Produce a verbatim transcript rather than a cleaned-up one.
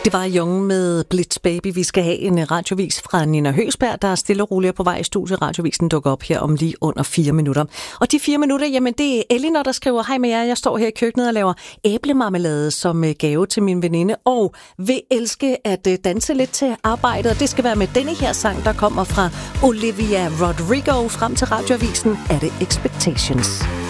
Det var Young med Blitz Baby. Vi skal have en radiovis fra Nina Høgsberg, der er stille og roligt på vej i studiet. Radiovisen dukker op her om lige under fire minutter. Og de fire minutter, jamen det er Elinor, der skriver: hej med jer, jeg står her i køkkenet og laver æblemarmelade som gave til min veninde, og vil elske at danse lidt til arbejdet. Og det skal være med denne her sang, der kommer fra Olivia Rodrigo. Frem til radioavisen er det Expectations.